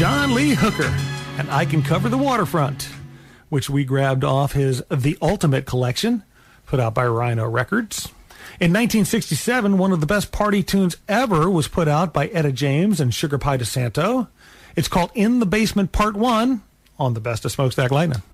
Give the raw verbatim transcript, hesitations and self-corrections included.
John Lee Hooker, and I Can Cover the Waterfront, which we grabbed off his The Ultimate collection, put out by Rhino Records. In nineteen sixty-seven, one of the best party tunes ever was put out by Etta James and Sugar Pie DeSanto. It's called In the Basement Part one on the Best of Smokestack Lightning.